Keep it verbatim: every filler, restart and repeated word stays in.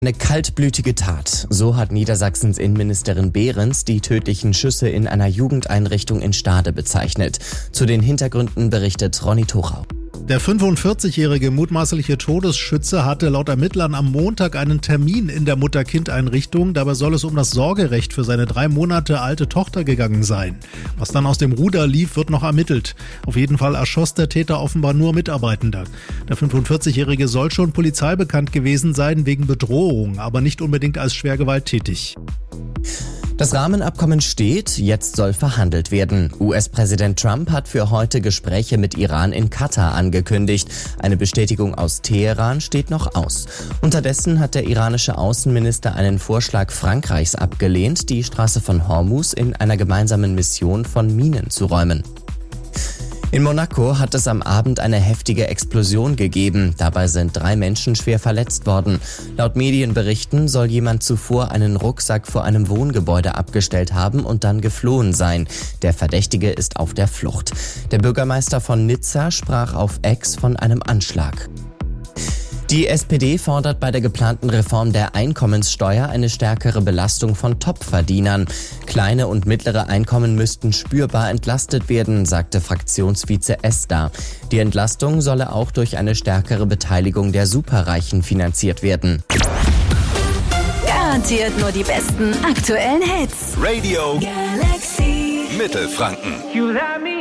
Eine kaltblütige Tat, so hat Niedersachsens Innenministerin Behrens die tödlichen Schüsse in einer Jugendeinrichtung in Stade bezeichnet. Zu den Hintergründen berichtet Ronny Thorau. Der fünfundvierzigjährige mutmaßliche Todesschütze hatte laut Ermittlern am Montag einen Termin in der Mutter-Kind-Einrichtung. Dabei soll es um das Sorgerecht für seine drei Monate alte Tochter gegangen sein. Was dann aus dem Ruder lief, wird noch ermittelt. Auf jeden Fall erschoss der Täter offenbar nur Mitarbeitende. Der fünfundvierzigjährige soll schon polizeibekannt gewesen sein wegen Bedrohung, aber nicht unbedingt als schwer gewalttätig. Das Rahmenabkommen steht, jetzt soll verhandelt werden. U S-Präsident Trump hat für heute Gespräche mit Iran in Katar angekündigt. Eine Bestätigung aus Teheran steht noch aus. Unterdessen hat der iranische Außenminister einen Vorschlag Frankreichs abgelehnt, die Straße von Hormuz in einer gemeinsamen Mission von Minen zu räumen. In Monaco hat es am Abend eine heftige Explosion gegeben. Dabei sind drei Menschen schwer verletzt worden. Laut Medienberichten soll jemand zuvor einen Rucksack vor einem Wohngebäude abgestellt haben und dann geflohen sein. Der Verdächtige ist auf der Flucht. Der Bürgermeister von Nizza sprach auf X von einem Anschlag. Die S P D fordert bei der geplanten Reform der Einkommenssteuer eine stärkere Belastung von Topverdienern. Kleine und mittlere Einkommen müssten spürbar entlastet werden, sagte Fraktionsvize Esther. Die Entlastung solle auch durch eine stärkere Beteiligung der Superreichen finanziert werden. Garantiert nur die besten aktuellen Hits. Radio Galaxy Mittelfranken.